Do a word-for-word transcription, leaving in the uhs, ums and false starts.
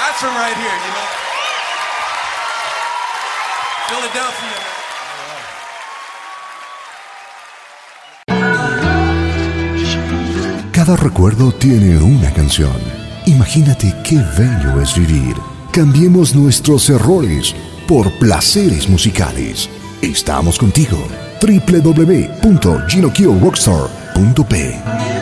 That's from right here, you know. Philadelphia, man. Cada recuerdo tiene una canción. Imagínate qué bello es vivir. Cambiemos nuestros errores por placeres musicales. Estamos contigo. doble u doble u doble u punto gino kio rockstar punto pe